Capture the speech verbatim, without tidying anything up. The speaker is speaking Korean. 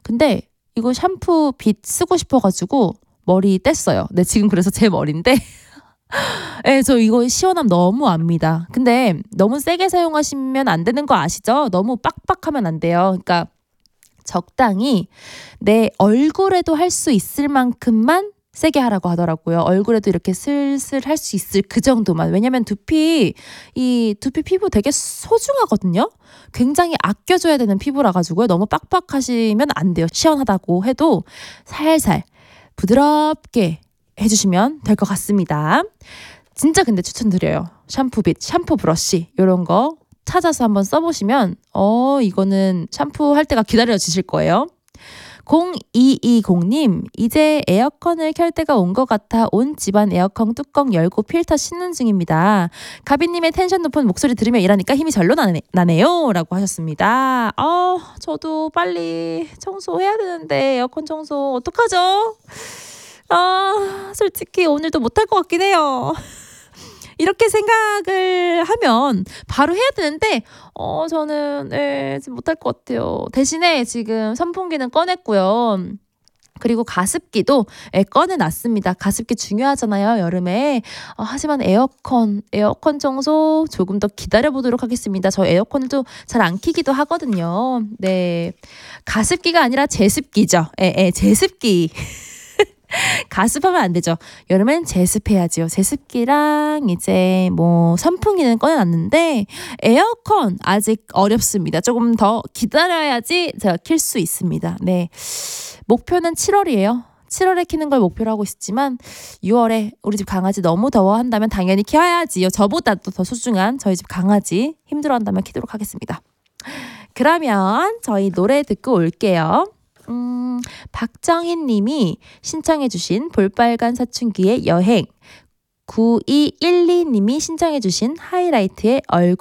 근데 이거 샴푸 빗 쓰고 싶어가지고 머리 뗐어요. 네, 지금 그래서 제 머리인데 네, 저 이거 시원함 너무 압니다. 근데 너무 세게 사용하시면 안 되는 거 아시죠? 너무 빡빡하면 안 돼요. 그러니까 적당히 내 얼굴에도 할 수 있을 만큼만 세게 하라고 하더라고요. 얼굴에도 이렇게 슬슬 할 수 있을 그 정도만. 왜냐면 두피, 이 두피 피부 되게 소중하거든요. 굉장히 아껴줘야 되는 피부라 가지고요. 너무 빡빡하시면 안 돼요. 시원하다고 해도 살살 부드럽게 해주시면 될 것 같습니다. 진짜 근데 추천드려요. 샴푸빗, 샴푸 브러쉬 이런 거 찾아서 한번 써보시면 어 이거는 샴푸할 때가 기다려지실 거예요. 공이이공님, 이제 에어컨을 켤 때가 온 것 같아 온 집안 에어컨 뚜껑 열고 필터 씻는 중입니다. 가비님의 텐션 높은 목소리 들으며 일하니까 힘이 절로 나네, 나네요 라고 하셨습니다. 어, 저도 빨리 청소해야 되는데 에어컨 청소 어떡하죠? 아, 솔직히 오늘도 못할 것 같긴 해요. 이렇게 생각을 하면 바로 해야 되는데 어 저는 네, 지금 못할 것 같아요. 대신에 지금 선풍기는 꺼냈고요. 그리고 가습기도 예, 꺼내놨습니다. 가습기 중요하잖아요, 여름에. 어, 하지만 에어컨, 에어컨 청소 조금 더 기다려보도록 하겠습니다. 저 에어컨을 또 잘 안 켜기도 하거든요. 네, 가습기가 아니라 제습기죠. 예, 예, 제습기. 가습하면 안 되죠. 여름엔 제습해야지요. 제습기랑 이제 뭐 선풍기는 꺼내놨는데 에어컨 아직 어렵습니다. 조금 더 기다려야지 제가 킬 수 있습니다. 네, 목표는 칠월이에요. 칠월에 키는 걸 목표로 하고 있지만 유월에 우리 집 강아지 너무 더워한다면 당연히 키워야지요. 저보다도 더 소중한 저희 집 강아지 힘들어한다면 키도록 하겠습니다. 그러면 저희 노래 듣고 올게요. 음, 박정희 님이 신청해 주신 볼빨간 사춘기의 여행, 구이일이 님이 신청해 주신 하이라이트의 얼굴